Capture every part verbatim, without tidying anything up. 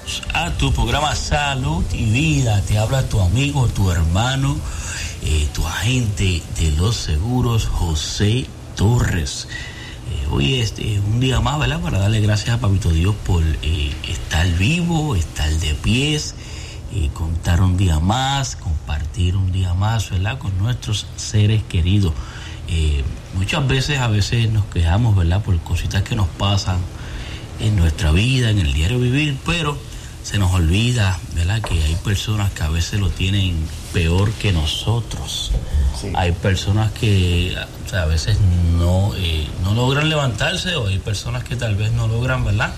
a tu programa Salud y Vida. Te habla tu amigo, tu hermano, eh, tu agente de los seguros, José Torres. Eh, hoy es eh, un día más, ¿verdad? Para darle gracias a Papito Dios por eh, estar vivo, estar de pies, eh, contar un día más, compartir un día más, ¿verdad? Con nuestros seres queridos. Eh, muchas veces, a veces nos quejamos, ¿verdad? Por cositas que nos pasan en nuestra vida, en el diario vivir, pero se nos olvida, ¿verdad?, que hay personas que a veces lo tienen peor que nosotros. Sí. Hay personas que, o sea, a veces no, eh, no logran levantarse, o hay personas que tal vez no logran, ¿verdad?,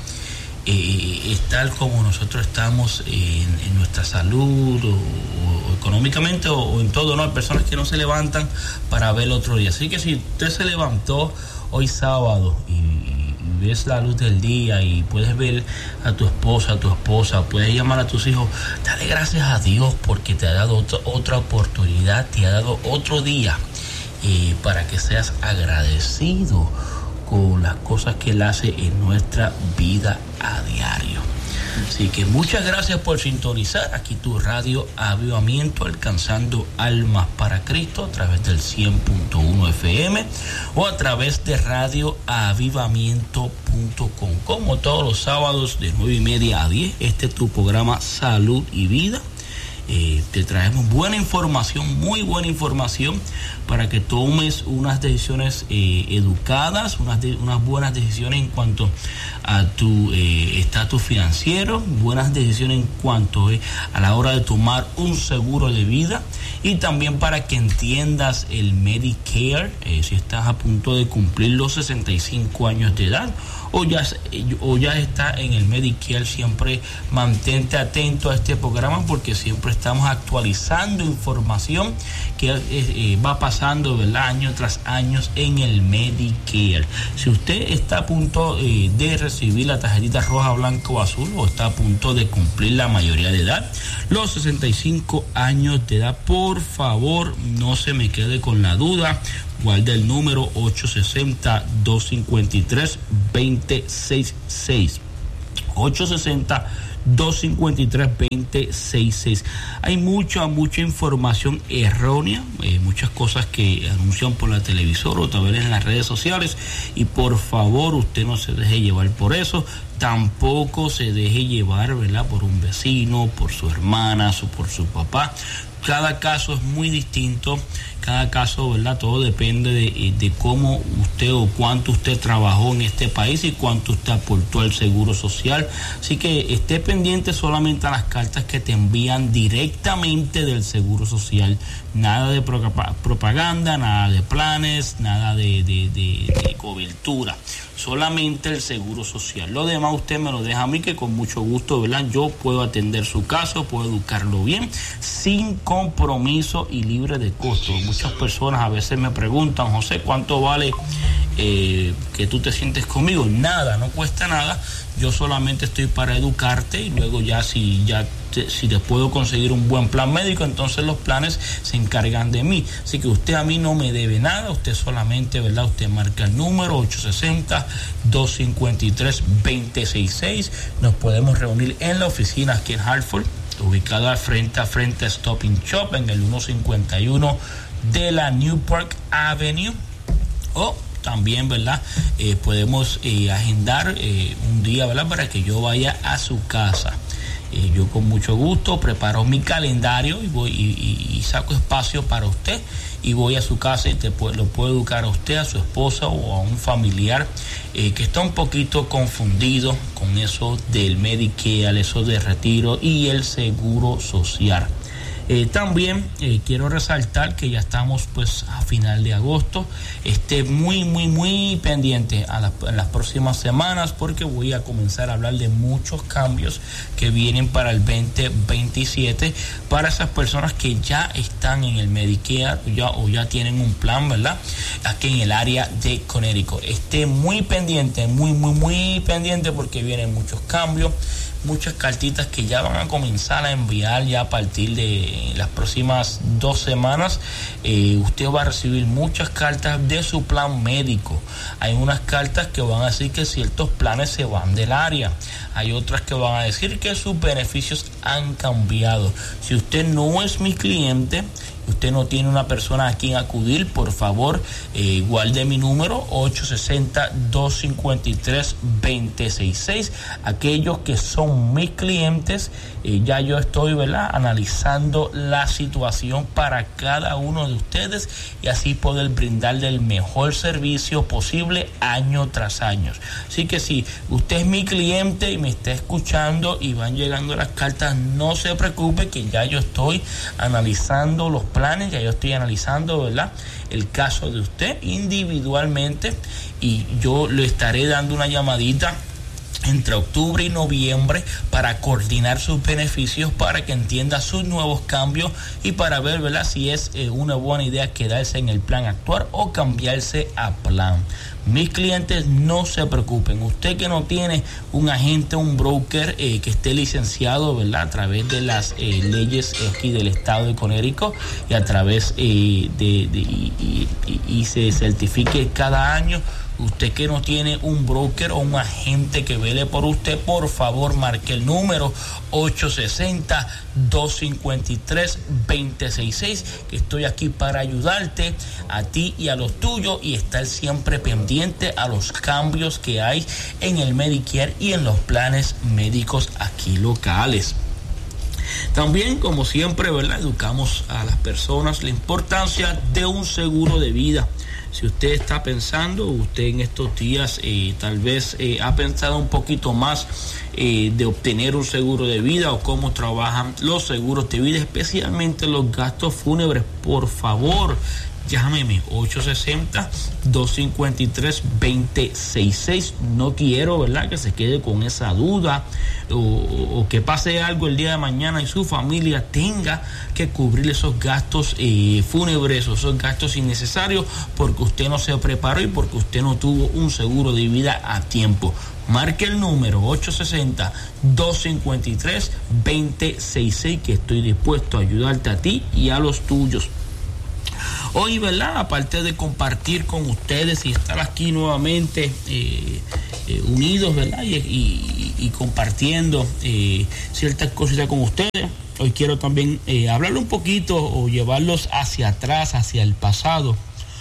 eh, estar como nosotros estamos en, en nuestra salud o, o económicamente o, o en todo, ¿no? Hay personas que no se levantan para ver el otro día. Así que si usted se levantó hoy sábado y ves la luz del día y puedes ver a tu esposa, a tu esposa, puedes llamar a tus hijos, dale gracias a Dios porque te ha dado otra, otra oportunidad, te ha dado otro día eh, para que seas agradecido con las cosas que Él hace en nuestra vida a diario. Así que muchas gracias por sintonizar aquí tu radio Avivamiento, alcanzando almas para Cristo a través del cien punto uno F M o a través de radio avivamiento punto com. Como todos los sábados de nueve y media a diez, este es tu programa Salud y Vida. Eh, te traemos buena información, muy buena información para que tomes unas decisiones eh, educadas, unas, de, unas buenas decisiones en cuanto a tu eh, estatus financiero, buenas decisiones en cuanto eh, a la hora de tomar un seguro de vida, y también para que entiendas el Medicare, eh, si estás a punto de cumplir los sesenta y cinco años de edad o ya, o ya está en el Medicare. Siempre mantente atento a este programa porque siempre estamos actualizando información que eh, eh, va pasando, ¿verdad?, año tras año en el Medicare. Si usted está a punto eh, de recibir la tarjetita roja, blanca o azul, o está a punto de cumplir la mayoría de edad, los sesenta y cinco años de edad, por favor no se me quede con la duda. Guarda el número ocho seis cero, dos cinco tres, dos cero seis seis. ocho seis cero, dos cinco tres, dos cero seis seis. Hay mucha, mucha información errónea, eh, muchas cosas que anuncian por la televisora o también en las redes sociales, y por favor usted no se deje llevar por eso. Tampoco se deje llevar, ¿verdad?, por un vecino, por su hermana o por su papá. Cada caso es muy distinto, cada caso, ¿verdad?, todo depende de, de cómo usted o cuánto usted trabajó en este país y cuánto usted aportó al seguro social. Así que esté pendiente solamente a las cartas que te envían directamente del seguro social. Nada de pro- propaganda, nada de planes, nada de, de, de, de cobertura. Solamente el seguro social. Lo demás usted me lo deja a mí, que con mucho gusto, ¿verdad?, yo puedo atender su caso, puedo educarlo bien, sin compromiso y libre de costo. Muchas personas a veces me preguntan, José, ¿cuánto vale eh, que tú te sientes conmigo? Nada, no cuesta nada. Yo solamente estoy para educarte, y luego ya si ya te, si te puedo conseguir un buen plan médico, entonces los planes se encargan de mí. Así que usted a mí no me debe nada, usted solamente, ¿verdad?, usted marca el número ocho seis cero, dos cinco tres, dos cero seis seis. Nos podemos reunir en la oficina aquí en Hartford, ubicada frente a frente a Stop and Shop en el ciento cincuenta y uno de la Newport Avenue. O también, ¿verdad?, eh, podemos eh, agendar eh, un día, ¿verdad?, para que yo vaya a su casa. Eh, yo con mucho gusto preparo mi calendario y voy y, y, y saco espacio para usted, y voy a su casa y te lo puedo educar a usted, a su esposa o a un familiar eh, que está un poquito confundido con eso del Medicare, eso de retiro y el seguro social. Eh, también eh, quiero resaltar que ya estamos pues a final de agosto. Esté muy muy muy pendiente a, la, a las próximas semanas, porque voy a comenzar a hablar de muchos cambios que vienen para el veinte veintisiete para esas personas que ya están en el Medicare o ya, o ya tienen un plan, ¿verdad?, aquí en el área de Connecticut. Esté muy pendiente, muy muy muy pendiente, porque vienen muchos cambios, muchas cartitas que ya van a comenzar a enviar ya a partir de eh, en las próximas dos semanas eh, usted va a recibir muchas cartas de su plan médico. Hay unas cartas que van a decir que ciertos planes se van del área. Hay otras que van a decir que sus beneficios han cambiado. Si usted no es mi cliente, usted no tiene una persona a quien acudir, por favor, eh, guarde mi número ocho seis cero, dos cinco tres, dos cero seis seis. Aquellos que son mis clientes, eh, ya yo estoy, ¿verdad?, analizando la situación para cada uno de ustedes y así poder brindarle el mejor servicio posible año tras año. Así que si usted es mi cliente y me está escuchando y van llegando las cartas, no se preocupe que ya yo estoy analizando los planes, ya yo estoy analizando, ¿verdad?, el caso de usted individualmente y yo le estaré dando una llamadita entre octubre y noviembre para coordinar sus beneficios, para que entienda sus nuevos cambios y para ver, ¿verdad?, si es eh, una buena idea quedarse en el plan actual o cambiarse a plan. Mis clientes, no se preocupen. Usted que no tiene un agente, un broker eh, que esté licenciado, ¿verdad?, a través de las eh, leyes aquí del estado de Connecticut y a través eh, de, de y, y, y se certifique cada año. Usted que no tiene un broker o un agente que vele por usted, por favor marque el número ocho seis cero, dos cinco tres, dos cero seis seis, que estoy aquí para ayudarte a ti y a los tuyos y estar siempre pendiente a los cambios que hay en el Medicare y en los planes médicos aquí locales. También, como siempre, ¿verdad?, educamos a las personas la importancia de un seguro de vida. Si usted está pensando, usted en estos días eh, tal vez eh, ha pensado un poquito más eh, de obtener un seguro de vida o cómo trabajan los seguros de vida, especialmente los gastos fúnebres, por favor, llámeme ocho seis cero, dos cinco tres, dos cero seis seis. No quiero, ¿verdad?, que se quede con esa duda o, o que pase algo el día de mañana y su familia tenga que cubrir esos gastos eh, fúnebres o esos gastos innecesarios porque usted no se preparó y porque usted no tuvo un seguro de vida a tiempo. Marque el número ocho seis cero, dos cinco tres, dos cero seis seis, que estoy dispuesto a ayudarte a ti y a los tuyos. Hoy, ¿verdad?, aparte de compartir con ustedes y estar aquí nuevamente eh, eh, unidos, ¿verdad?, y, y, y compartiendo eh, ciertas cositas con ustedes, hoy quiero también eh, hablarle un poquito o llevarlos hacia atrás, hacia el pasado,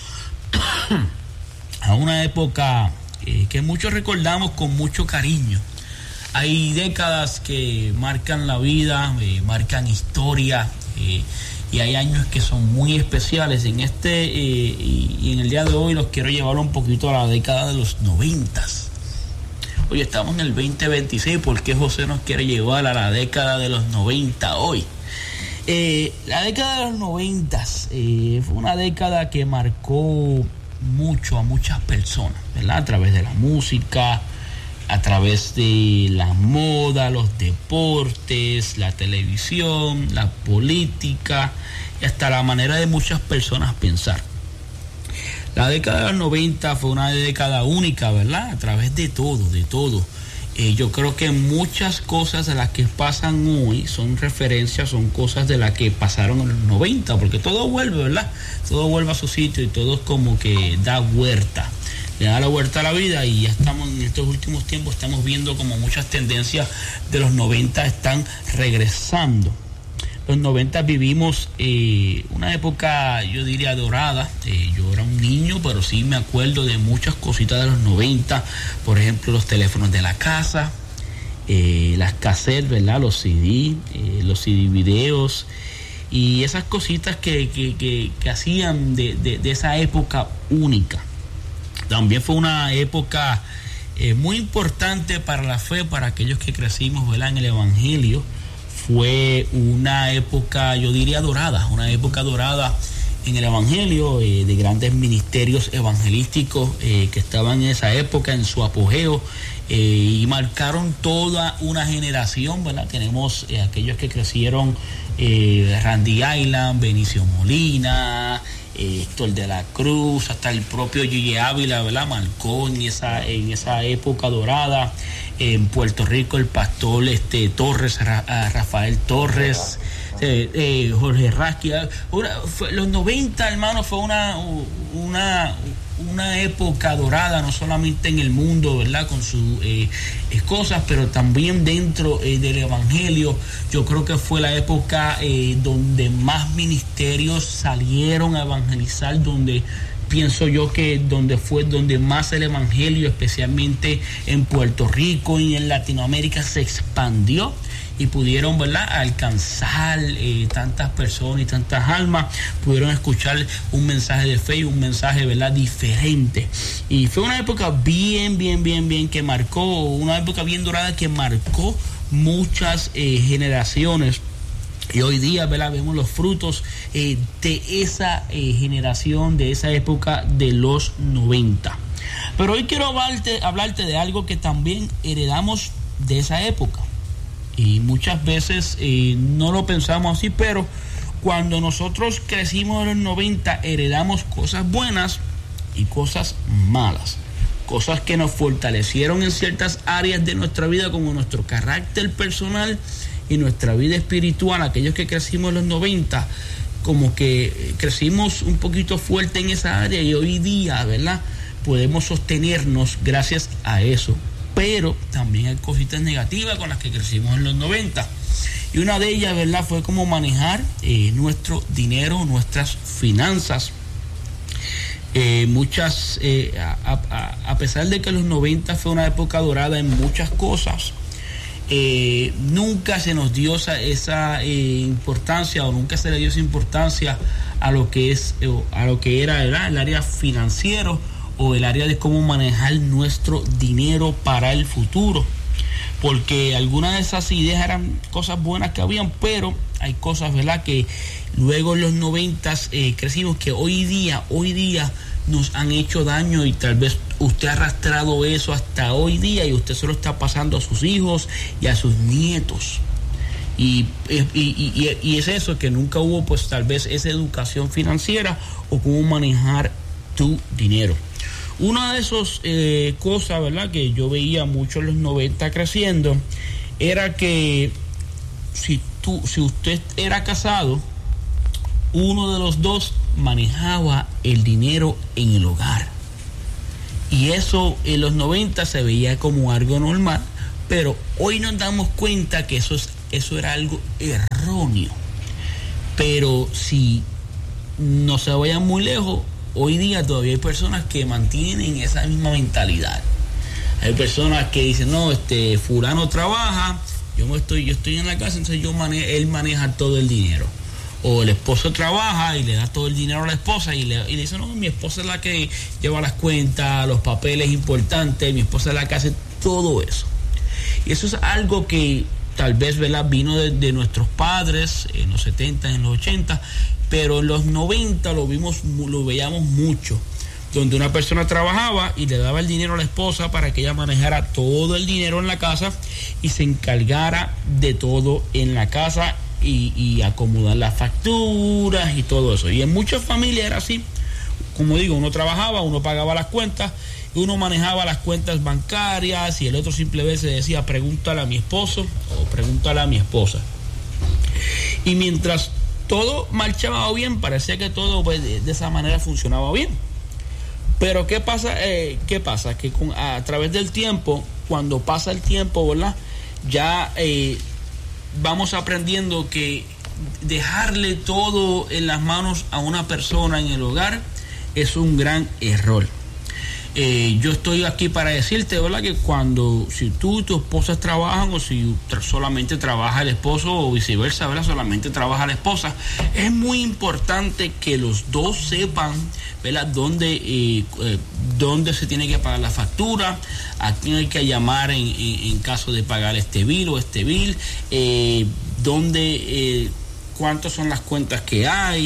a una época eh, que muchos recordamos con mucho cariño. Hay décadas que marcan la vida, eh, marcan historia, eh, y hay años que son muy especiales. En este eh, y, y en el día de hoy los quiero llevar un poquito a la década de los noventas. Hoy estamos en el veinte veintiséis, ¿por qué José nos quiere llevar a la década de los noventa hoy? Eh, la década de los noventas eh, fue una década que marcó mucho a muchas personas, ¿verdad?, a través de la música, a través de la moda, los deportes, la televisión, la política y hasta la manera de muchas personas pensar. La década de los noventa fue una década única, ¿verdad?, a través de todo, de todo. Eh, yo creo que muchas cosas de las que pasan hoy son referencias, son cosas de las que pasaron en los noventa, porque todo vuelve, ¿verdad? Todo vuelve a su sitio y todo es como que da vuelta. Le da la vuelta a la vida y ya estamos en estos últimos tiempos, estamos viendo como muchas tendencias de los noventa están regresando. Los noventa vivimos eh, una época, yo diría, dorada. Eh, yo era un niño, pero sí me acuerdo de muchas cositas de los noventa. Por ejemplo, los teléfonos de la casa, eh, las cassettes, ¿verdad?, los C D, eh, los C D videos y esas cositas que, que, que, que hacían de, de, de esa época única. También fue una época eh, muy importante para la fe, para aquellos que crecimos, ¿verdad?, en el Evangelio. Fue una época, yo diría, dorada, una época dorada en el Evangelio, eh, de grandes ministerios evangelísticos eh, que estaban en esa época, en su apogeo, eh, y marcaron toda una generación, ¿verdad? Tenemos eh, aquellos que crecieron, eh, Randy Island, Benicio Molina, eh, Héctor de la Cruz, hasta el propio Gigi Ávila, ¿verdad?, marcó en esa, en esa época dorada. En Puerto Rico, el pastor este, Torres, Ra, Rafael Torres, eh, eh, Jorge Rasky. Una, fue, los noventa, hermano, fue una, una, una época dorada, no solamente en el mundo, ¿verdad? Con sus eh, cosas, pero también dentro eh, del evangelio. Yo creo que fue la época eh, donde más ministerios salieron a evangelizar, donde pienso yo que donde fue donde más el evangelio, especialmente en Puerto Rico y en Latinoamérica, se expandió y pudieron, ¿verdad?, alcanzar eh, tantas personas y tantas almas, pudieron escuchar un mensaje de fe y un mensaje, ¿verdad?, diferente. Y fue una época bien, bien, bien, bien que marcó, una época bien dorada que marcó muchas eh, generaciones. Y hoy día, ¿verdad?, vemos los frutos eh, de esa eh, generación, de esa época de los noventa. Pero hoy quiero hablarte, hablarte de algo que también heredamos de esa época. Y muchas veces eh, no lo pensamos así, pero cuando nosotros crecimos en los noventa, heredamos cosas buenas y cosas malas. Cosas que nos fortalecieron en ciertas áreas de nuestra vida, como nuestro carácter personal y nuestra vida espiritual. Aquellos que crecimos en los noventa, como que crecimos un poquito fuerte en esa área, y hoy día, ¿verdad?, podemos sostenernos gracias a eso. Pero también hay cositas negativas con las que crecimos en los noventa. Y una de ellas, ¿verdad?, fue cómo manejar eh, nuestro dinero, nuestras finanzas. Eh, muchas, eh, a, a, a pesar de que los noventa fue una época dorada en muchas cosas, eh, nunca se nos dio esa, esa eh, importancia, o nunca se le dio esa importancia a lo que es, eh, a lo que era, ¿verdad?, el área financiero, o el área de cómo manejar nuestro dinero para el futuro, porque algunas de esas ideas eran cosas buenas que habían, pero hay cosas, ¿verdad?, que luego en los noventas eh, crecimos, que hoy día, hoy día nos han hecho daño, y tal vez usted ha arrastrado eso hasta hoy día, y usted se lo está pasando a sus hijos y a sus nietos. Y, y, y, y es eso, que nunca hubo, pues tal vez esa educación financiera o cómo manejar tu dinero. Una de esas eh, cosas, ¿verdad?, que yo veía mucho en los noventa creciendo, era que si tú, si usted era casado, uno de los dos manejaba el dinero en el hogar. Y eso en los noventa se veía como algo normal, pero hoy nos damos cuenta que eso, es, eso era algo erróneo. Pero si no se vayan muy lejos, hoy día todavía hay personas que mantienen esa misma mentalidad. Hay personas que dicen, no, este fulano trabaja, yo me estoy, yo estoy en la casa, entonces yo mane- él maneja todo el dinero. O el esposo trabaja y le da todo el dinero a la esposa, y le, y le dice, no, mi esposa es la que lleva las cuentas, los papeles importantes, mi esposa es la que hace todo eso. Y eso es algo que tal vez, ¿verdad?, vino de, de nuestros padres en los setenta, en los ochenta, pero en los noventa lo vimos, lo veíamos mucho, donde una persona trabajaba y le daba el dinero a la esposa para que ella manejara todo el dinero en la casa y se encargara de todo en la casa, y, y acomodar las facturas y todo eso. Y en muchas familias era así. Como digo, uno trabajaba, uno pagaba las cuentas, uno manejaba las cuentas bancarias, y el otro simplemente decía, pregúntale a mi esposo o pregúntale a mi esposa. Y mientras todo marchaba bien, parecía que todo, pues, de, de esa manera funcionaba bien. Pero ¿qué pasa? Eh, ¿qué pasa? Que con, a, a través del tiempo, cuando pasa el tiempo, ¿verdad?, ya eh, vamos aprendiendo que dejarle todo en las manos a una persona en el hogar es un gran error. Eh, yo estoy aquí para decirte, ¿verdad?, que cuando, si tú y tu esposa trabajan, o si tra- solamente trabaja el esposo, o viceversa, ¿verdad?, solamente trabaja la esposa, es muy importante que los dos sepan, ¿verdad?, dónde, eh, eh, dónde se tiene que pagar la factura, a quién hay que llamar en, en, en caso de pagar este bill o este bill, eh, dónde, eh, cuántas son las cuentas que hay,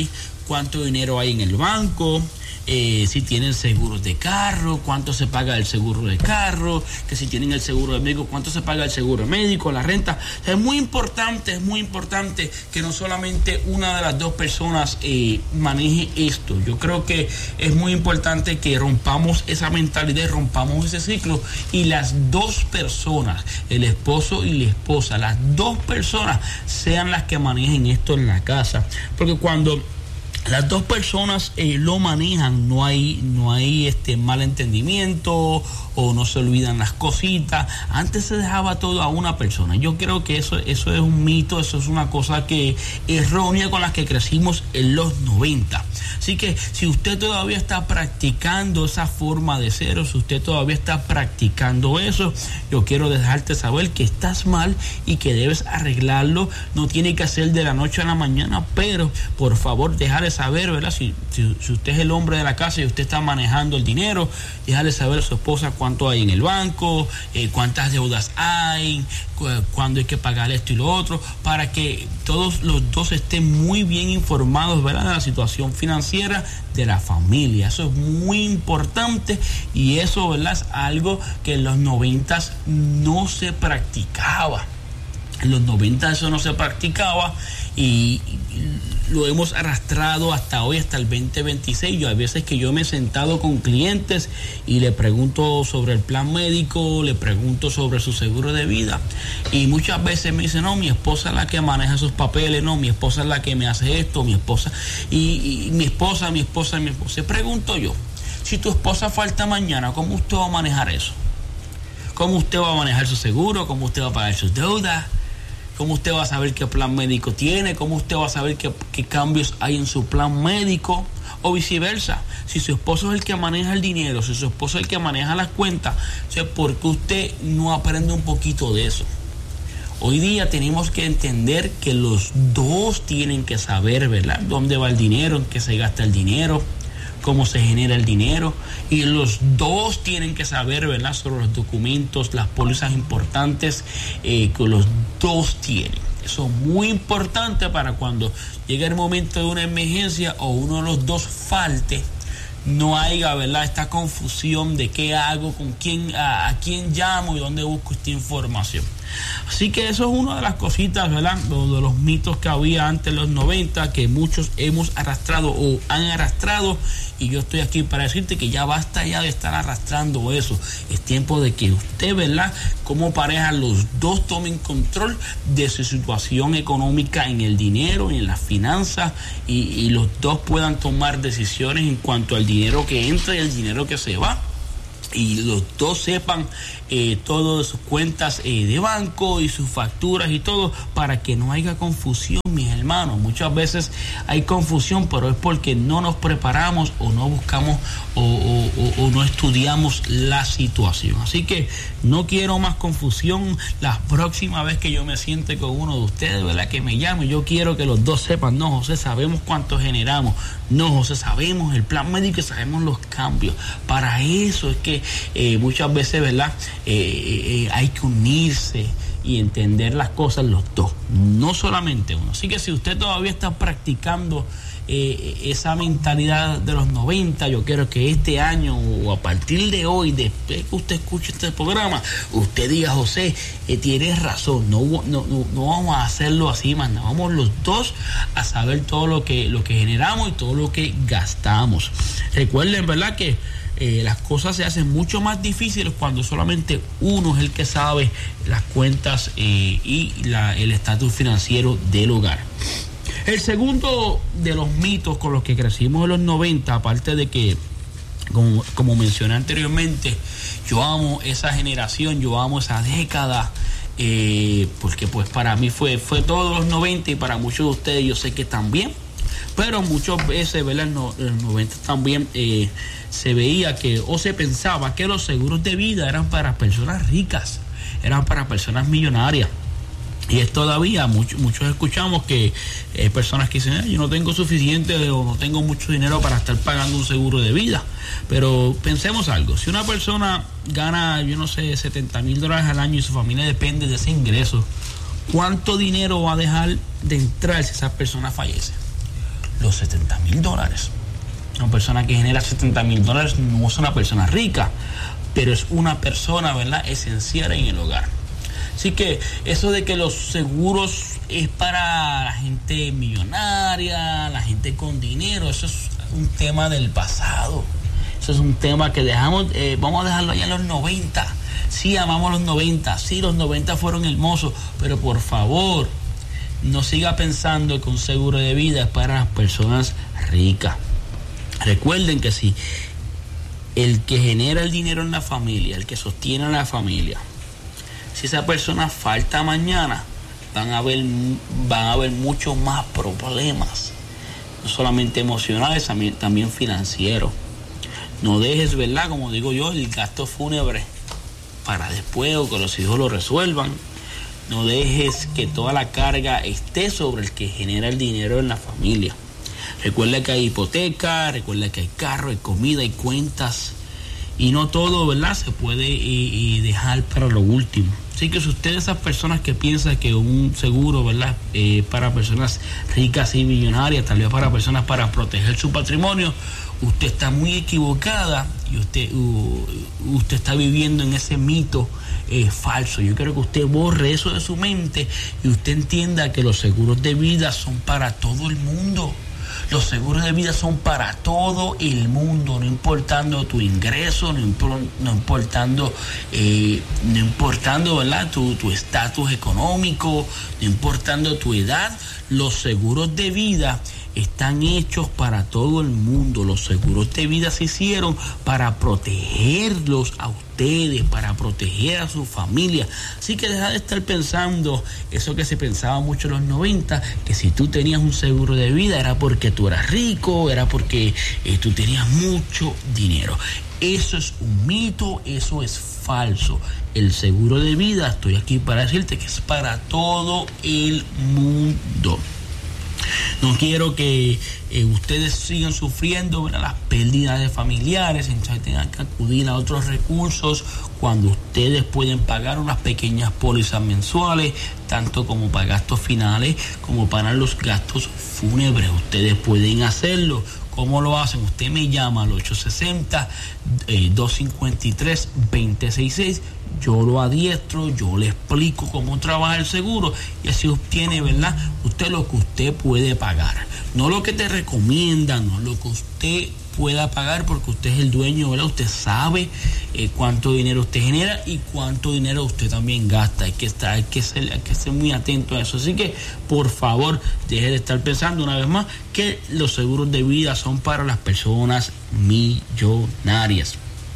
cuánto dinero hay en el banco, eh, si tienen seguros de carro, cuánto se paga el seguro de carro, que si tienen el seguro de médico, cuánto se paga el seguro de médico, la renta. O sea, es muy importante, es muy importante que no solamente una de las dos personas eh, maneje esto. Yo creo que es muy importante que rompamos esa mentalidad, rompamos ese ciclo y las dos personas, el esposo y la esposa, las dos personas sean las que manejen esto en la casa, porque cuando las dos personas eh, lo manejan, no hay no hay este malentendimiento o no se olvidan las cositas. Antes se dejaba todo a una persona. Yo creo que eso eso es un mito, eso es una cosa que errónea con la que crecimos en los noventa. Así que si usted todavía está practicando esa forma de ser, o si usted todavía está practicando eso, yo quiero dejarte saber que estás mal y que debes arreglarlo. No tiene que hacer de la noche a la mañana, pero por favor déjale saber, ¿verdad? Si, si, si usted es el hombre de la casa y usted está manejando el dinero, déjale saber a su esposa cuánto hay en el banco, eh, cuántas deudas hay, cu- cuándo hay que pagar esto y lo otro, para que todos los dos estén muy bien informados, ¿verdad?, de la situación financiera de la familia. Eso es muy importante y eso, ¿verdad?, es algo que en los noventas no se practicaba. En los noventa eso no se practicaba y lo hemos arrastrado hasta hoy, hasta el veinte veintiséis. Yo hay veces que yo me he sentado con clientes y le pregunto sobre el plan médico, le pregunto sobre su seguro de vida y muchas veces me dicen, no, mi esposa es la que maneja sus papeles, no, mi esposa es la que me hace esto, mi esposa y, y mi esposa, mi esposa, mi esposa. Pregunto yo, si tu esposa falta mañana, ¿cómo usted va a manejar eso? ¿Cómo usted va a manejar su seguro? ¿Cómo usted va a pagar sus deudas? ¿Cómo usted va a saber qué plan médico tiene? ¿Cómo usted va a saber qué, qué cambios hay en su plan médico? O viceversa. Si su esposo es el que maneja el dinero, si su esposo es el que maneja las cuentas, o sea, ¿por qué usted no aprende un poquito de eso? Hoy día tenemos que entender que los dos tienen que saber, ¿verdad?, dónde va el dinero, en qué se gasta el dinero, cómo se genera el dinero, y los dos tienen que saber, ¿verdad?, sobre los documentos, las pólizas importantes eh, que los dos tienen. Eso es muy importante para cuando llegue el momento de una emergencia o uno de los dos falte, no haya, ¿verdad?, esta confusión de qué hago, con quién, a, a quién llamo y dónde busco esta información. Así que eso es una de las cositas, ¿verdad?, de los mitos que había antes de los noventa, que muchos hemos arrastrado o han arrastrado, y yo estoy aquí para decirte que ya basta ya de estar arrastrando eso. Es tiempo de que usted, ¿verdad?, como pareja, los dos tomen control de su situación económica en el dinero, en las finanzas, y, y los dos puedan tomar decisiones en cuanto al dinero que entra y el dinero que se va. Y los dos sepan eh, todo de sus cuentas eh, de banco y sus facturas y todo, para que no haya confusión, mis hermanos. Muchas veces hay confusión, pero es porque no nos preparamos o no buscamos o, o, o, o no estudiamos la situación. Así que no quiero más confusión. La próxima vez que yo me siente con uno de ustedes, ¿verdad?, que me llame, yo quiero que los dos sepan, no, José, sabemos cuánto generamos, no, José, sabemos el plan médico y sabemos los cambios. Para eso es que Eh, muchas veces, ¿verdad?, eh, eh, hay que unirse y entender las cosas los dos, no solamente uno. Así que si usted todavía está practicando eh, esa mentalidad de los noventa, yo quiero que este año o a partir de hoy, después que usted escuche este programa, usted diga, José, eh, tienes razón, no, no, no, no vamos a hacerlo así, más nada, vamos los dos a saber todo lo que, lo que generamos y todo lo que gastamos. Recuerden, ¿verdad?, que Eh, las cosas se hacen mucho más difíciles cuando solamente uno es el que sabe las cuentas eh, y la, el estatus financiero del hogar. El segundo de los mitos con los que crecimos en los noventa, aparte de que, como, como mencioné anteriormente, yo amo esa generación, yo amo esa década, eh, porque pues para mí fue, fue todos los noventa y para muchos de ustedes yo sé que también, pero muchas veces, ¿verdad?, en los noventa también eh, se veía que o se pensaba que los seguros de vida eran para personas ricas, eran para personas millonarias. Y es todavía, muchos, muchos escuchamos que hay eh, personas que dicen, eh, yo no tengo suficiente o no tengo mucho dinero para estar pagando un seguro de vida. Pero pensemos algo, si una persona gana, yo no sé, setenta mil dólares al año y su familia depende de ese ingreso, ¿cuánto dinero va a dejar de entrar si esa persona fallece? los setenta mil dólares. Una persona que genera setenta mil dólares no es una persona rica, pero es una persona, ¿verdad?, esencial en el hogar. Así que eso de que los seguros es para la gente millonaria, la gente con dinero, eso es un tema del pasado. Eso es un tema que dejamos, eh, vamos a dejarlo allá en los noventa. Sí, amamos los noventa, sí, los noventa fueron hermosos, pero por favor, no siga pensando que un seguro de vida es para las personas ricas. Recuerden que si el que genera el dinero en la familia, el que sostiene a la familia, si esa persona falta mañana, van a haber, van a haber muchos más problemas, no solamente emocionales, también, también financieros. No dejes, ¿verdad?, como digo yo, el gasto fúnebre para después o que los hijos lo resuelvan. No dejes que toda la carga esté sobre el que genera el dinero en la familia. Recuerda que hay hipoteca, recuerda que hay carro, hay comida, hay cuentas. Y no todo, ¿verdad?, se puede eh, eh, dejar para lo último. Así que si usted es esas personas que piensan que un seguro, ¿verdad?, eh, para personas ricas y millonarias, tal vez para personas para proteger su patrimonio, usted está muy equivocada y usted, uh, usted está viviendo en ese mito eh, falso. Yo quiero que usted borre eso de su mente y usted entienda que los seguros de vida son para todo el mundo. Los seguros de vida son para todo el mundo, no importando tu ingreso, no, impor, no importando, eh, no importando, ¿verdad?, tu tu estatus económico, no importando tu edad. Los seguros de vida están hechos para todo el mundo. Los seguros de vida se hicieron para protegerlos a ustedes, para proteger a su familia. Así que deja de estar pensando eso que se pensaba mucho en los noventa, que si tú tenías un seguro de vida era porque tú eras rico, era porque eh, tú tenías mucho dinero. Eso es un mito, eso es falso. El seguro de vida, estoy aquí para decirte que es para todo el mundo. No quiero que eh, ustedes sigan sufriendo, ¿verdad?, las pérdidas de familiares, entonces tengan que acudir a otros recursos cuando ustedes pueden pagar unas pequeñas pólizas mensuales, tanto como para gastos finales como para los gastos fúnebres. Ustedes pueden hacerlo. ¿Cómo lo hacen? Usted me llama al ocho sesenta, dos cincuenta y tres, veinte sesenta y seis. Yo lo adiestro, yo le explico cómo trabaja el seguro y así obtiene, ¿verdad?, usted lo que usted puede pagar. No lo que te recomiendan, no lo que usted pueda pagar, porque usted es el dueño, ¿verdad? Usted sabe eh, cuánto dinero usted genera y cuánto dinero usted también gasta. Hay que estar, hay que ser, hay que ser muy atento a eso. Así que, por favor, deje de estar pensando una vez más que los seguros de vida son para las personas millonarias.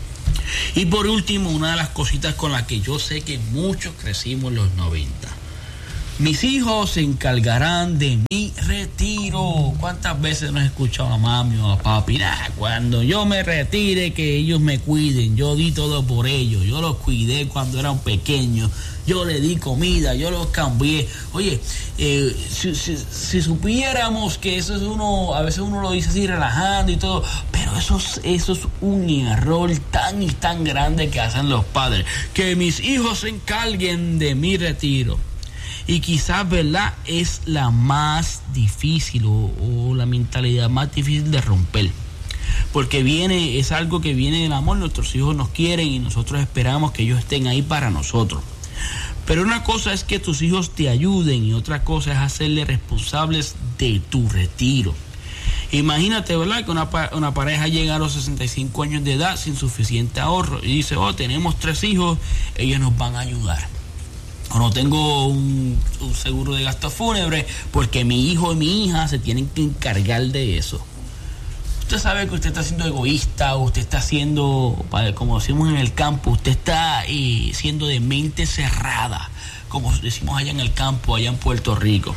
Y por último, una de las cositas con las que yo sé que muchos crecimos en los noventa. Mis hijos se encargarán de mi retiro. ¿Cuántas veces no he escuchado a mami o a papi? Nah, cuando yo me retire, que ellos me cuiden. Yo di todo por ellos. Yo los cuidé cuando eran pequeños. Yo les di comida, yo los cambié. Oye, eh, si, si, si supiéramos que eso es uno, a veces uno lo dice así relajando y todo, pero eso es, eso es un error tan y tan grande que hacen los padres. Que mis hijos se encarguen de mi retiro. Y quizás, ¿verdad?, es la más difícil o, o la mentalidad más difícil de romper. Porque viene, es algo que viene del amor. Nuestros hijos nos quieren y nosotros esperamos que ellos estén ahí para nosotros. Pero una cosa es que tus hijos te ayuden y otra cosa es hacerles responsables de tu retiro. Imagínate, ¿verdad?, que una, una pareja llega a los sesenta y cinco años de edad sin suficiente ahorro y dice, oh, tenemos tres hijos, ellos nos van a ayudar. O no tengo un, un seguro de gasto fúnebre porque mi hijo y mi hija se tienen que encargar de eso. Usted sabe que usted está siendo egoísta, o usted está siendo, como decimos en el campo, usted está eh, siendo de mente cerrada, como decimos allá en el campo, allá en Puerto Rico.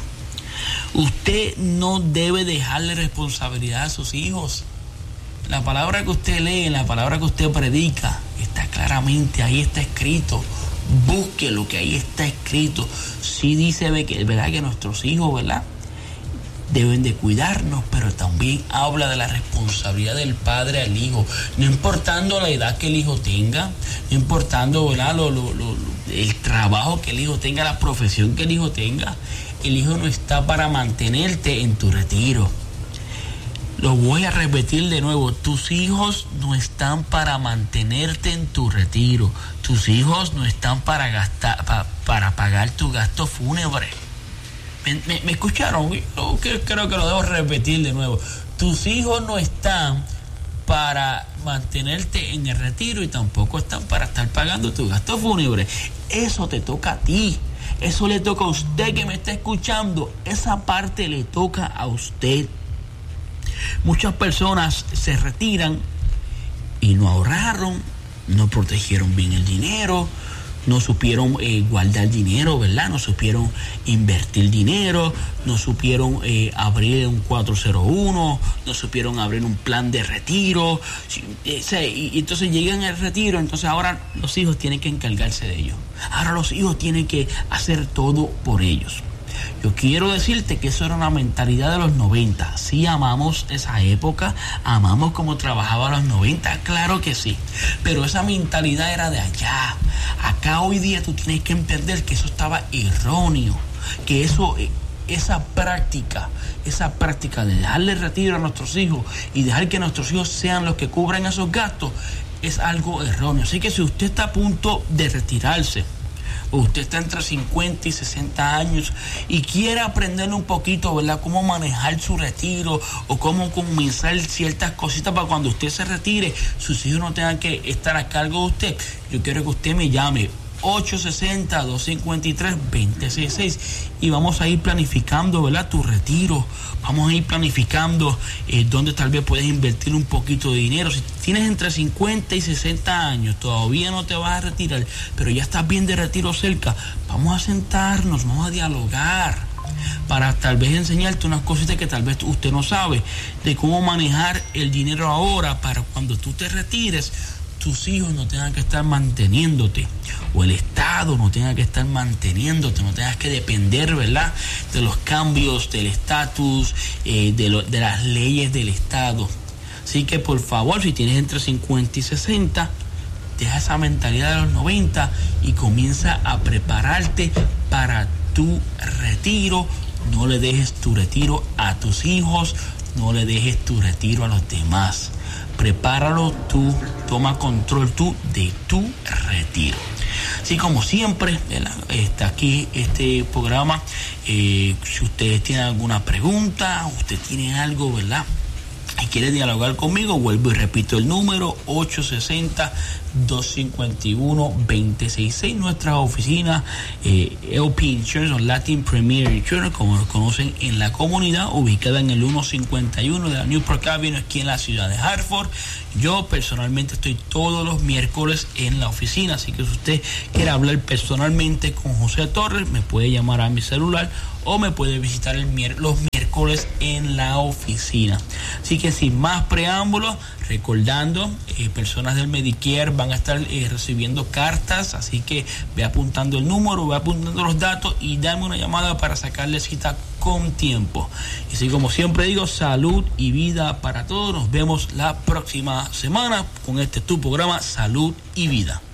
Usted no debe dejarle responsabilidad a sus hijos. La palabra que usted lee, la palabra que usted predica, está claramente, ahí está escrito. Busque lo que ahí está escrito. Sí dice, ¿verdad?, que nuestros hijos, ¿verdad?, deben de cuidarnos, pero también habla de la responsabilidad del padre al hijo, no importando la edad que el hijo tenga, no importando, ¿verdad?, lo, lo, lo, el trabajo que el hijo tenga, la profesión que el hijo tenga. El hijo no está para mantenerte en tu retiro. Lo voy a repetir de nuevo. Tus hijos no están para mantenerte en tu retiro. Tus hijos no están para gastar, pa, para pagar tu gasto fúnebre. ¿Me, me, me escucharon? Yo creo que lo debo repetir de nuevo. Tus hijos no están para mantenerte en el retiro y tampoco están para estar pagando tu gasto fúnebre. Eso te toca a ti. Eso le toca a usted que me está escuchando. Esa parte le toca a usted. Muchas personas se retiran y no ahorraron, no protegieron bien el dinero, no supieron eh, guardar dinero, ¿verdad? No supieron invertir dinero, no supieron eh, abrir un cuatro cero uno, no supieron abrir un plan de retiro. Eh, o sea, y, y entonces llegan al retiro, entonces ahora los hijos tienen que encargarse de ellos. Ahora los hijos tienen que hacer todo por ellos. Yo quiero decirte que eso era una mentalidad de los noventa. Sí, amamos esa época, amamos cómo trabajaba los noventa, claro que sí. Pero esa mentalidad era de allá. Acá hoy día tú tienes que entender que eso estaba erróneo, que eso, esa práctica, esa práctica de darle retiro a nuestros hijos y dejar que nuestros hijos sean los que cubran esos gastos, es algo erróneo. Así que si usted está a punto de retirarse, o usted está entre cincuenta y sesenta años y quiere aprender un poquito, ¿verdad?, cómo manejar su retiro o cómo comenzar ciertas cositas para cuando usted se retire, sus hijos no tengan que estar a cargo de usted, yo quiero que usted me llame ocho seis cero, dos cinco tres, dos cero seis seis y vamos a ir planificando, ¿verdad?, tu retiro. Vamos a ir planificando eh, dónde tal vez puedes invertir un poquito de dinero. Si tienes entre cincuenta y sesenta años, todavía no te vas a retirar, pero ya estás bien de retiro cerca, vamos a sentarnos, vamos a dialogar para tal vez enseñarte unas cositas que tal vez usted no sabe de cómo manejar el dinero ahora para cuando tú te retires tus hijos no tengan que estar manteniéndote, o el Estado no tenga que estar manteniéndote, no tengas que depender, ¿verdad?, de los cambios del estatus, eh, de, lo, de las leyes del Estado. Así que por favor, si tienes entre cincuenta y sesenta, deja esa mentalidad de los noventa y comienza a prepararte para tu retiro. No le dejes tu retiro a tus hijos, no le dejes tu retiro a los demás. Prepáralo tú, toma control tú de tu retiro. Así como siempre, está aquí este programa. Eh, si ustedes tienen alguna pregunta, usted tiene algo, ¿verdad?, y quiere dialogar conmigo, vuelvo y repito el número ocho seis cero, dos cinco uno, dos seis seis. Nuestra oficina eh, L P Insurance o Latin Premier Insurance, como nos conocen en la comunidad, ubicada en el ciento cincuenta y uno de la Newport Avenue, aquí en la ciudad de Hartford. Yo personalmente estoy todos los miércoles en la oficina, así que si usted quiere hablar personalmente con José Torres, me puede llamar a mi celular o me puede visitar el mier- los miércoles en la oficina. Así que sin más preámbulos, recordando, eh, personas del Medicare van a estar eh, recibiendo cartas, así que ve apuntando el número, ve apuntando los datos y dame una llamada para sacarle cita con tiempo. Y así como siempre digo, salud y vida para todos. Nos vemos la próxima semana con este tu programa Salud y Vida.